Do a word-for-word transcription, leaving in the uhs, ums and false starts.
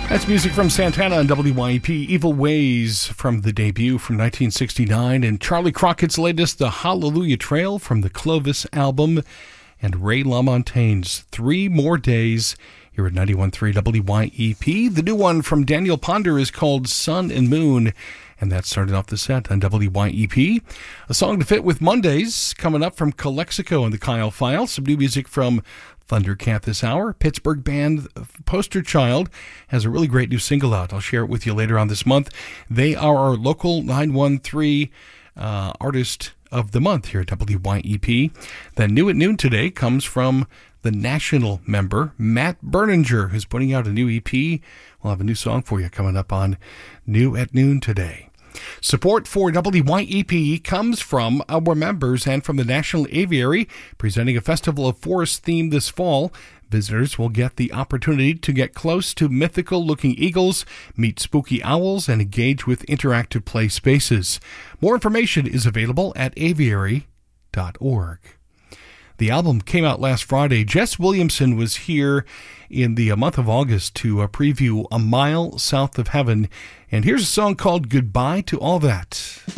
That's music from Santana on W Y E P. Evil Ways from the debut from nineteen sixty-nine. And Charlie Crockett's latest, The Hallelujah Trail from the Clovis album. And Ray LaMontagne's Three More Days here at ninety-one point three W Y E P. The new one from Daniel Ponder is called Sun and Moon. And that started off the set on W Y E P. A song to fit with Mondays coming up from Calexico and the Kyle File. Some new music from Thundercat this hour. Pittsburgh band Poster Child has a really great new single out. I'll share it with you later on this month. They are our local nine one three uh, artist of the month here at W Y E P. The new at noon today comes from the National member, Matt Berninger, who's putting out a new E P. We'll have a new song for you coming up on New at Noon today. Support for W Y E P comes from our members and from the National Aviary, presenting a festival of forest theme this fall. Visitors will get the opportunity to get close to mythical-looking eagles, meet spooky owls, and engage with interactive play spaces. More information is available at aviary dot org. The album came out last Friday. Jess Williamson was here in the month of August to uh, preview A Mile South of Heaven. And here's a song called Goodbye to All That.